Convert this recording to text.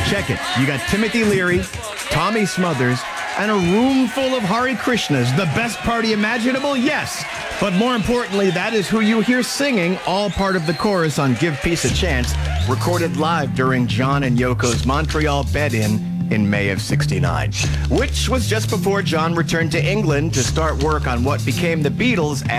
Check it. You got Timothy Leary, Tommy Smothers, and a room full of Hare Krishnas. The best party imaginable? Yes. But more importantly, that is who you hear singing, all part of the chorus on Give Peace a Chance, recorded live during John and Yoko's Montreal bed-in May of '69, which was just before John returned to England to start work on what became the Beatles.